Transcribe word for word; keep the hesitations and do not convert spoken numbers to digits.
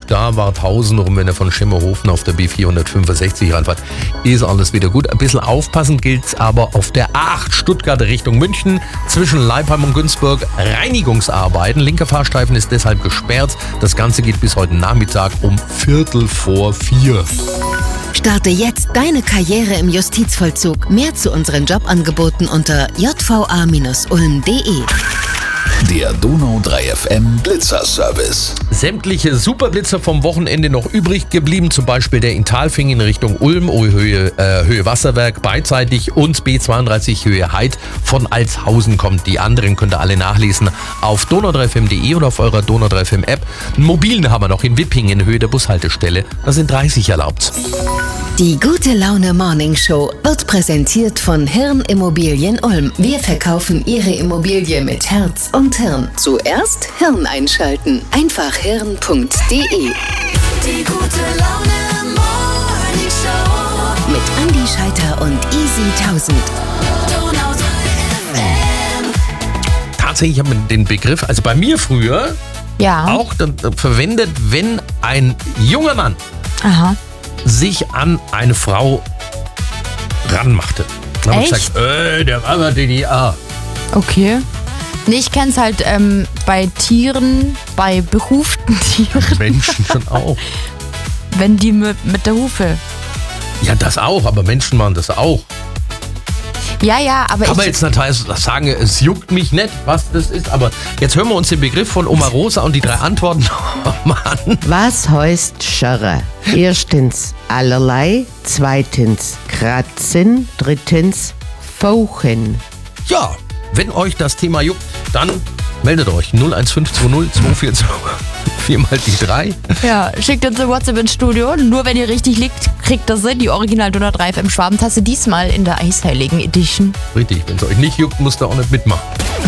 da Warthausen rum, wenn ihr von Schemmerhofen auf der B vierhundertfünfundsechzig reinfahrt, ist alles wieder gut. Ein bisschen aufpassen gilt's aber auf der A acht Stuttgart Richtung München zwischen Leipheim und Günzburg. Reinigungsarbeiten. Linker Fahrstreifen ist deshalb gesperrt. Das Ganze geht bis heute Nachmittag um Viertel vor vier. Starte jetzt deine Karriere im Justizvollzug. Mehr zu unseren Jobangeboten unter j v a ulm punkt d e. Der Donau drei F M Blitzerservice. Sämtliche Superblitzer vom Wochenende noch übrig geblieben, zum Beispiel der in Talfing in Richtung Ulm, Höhe, äh, Höhe Wasserwerk beidseitig und B zweiunddreißig Höhe Heid von Altshausen kommt. Die anderen könnt ihr alle nachlesen auf donau drei f m punkt d e oder auf eurer Donau drei F M App. Einen mobilen haben wir noch in Wippingen in Höhe der Bushaltestelle. Da sind dreißig erlaubt. Die Gute Laune Morning Show wird präsentiert von Hirn Immobilien Ulm. Wir verkaufen Ihre Immobilie mit Herz und Hirn. Zuerst Hirn einschalten. Einfach hirn punkt d e. Die Gute Laune Morning Show Mit Andi Scheiter und Easy tausend. Donau drei F M. Tatsächlich habe ich den Begriff, also bei mir früher, Ja. auch dann verwendet, wenn ein junger Mann Aha. sich an eine Frau ranmachte. Dann habe ich Echt? gesagt, äh, der war aber D D A. Okay. Nee, ich kenn's halt ähm, bei Tieren, bei behuften Tieren, Menschen schon auch. wenn die mit, mit der Hufe. Ja, das auch, aber Menschen machen das auch. Ja, ja, aber Kann man ich, jetzt natürlich sagen, es juckt mich nicht, was das ist, aber jetzt hören wir uns den Begriff von Oma Rosa und die drei Antworten nochmal an. Was heißt Scharre? Erstens allerlei, zweitens kratzen, drittens fauchen. Ja, wenn euch das Thema juckt, dann meldet euch null eins fünf zwei null zwei vier zwei vier mal die drei. ja, schickt uns eine WhatsApp ins Studio. Nur wenn ihr richtig liegt, kriegt das Sinn. Die Original Donau drei F M Schwabentasse diesmal in der Eisheiligen Edition. Richtig, wenn es euch nicht juckt, müsst ihr auch nicht mitmachen.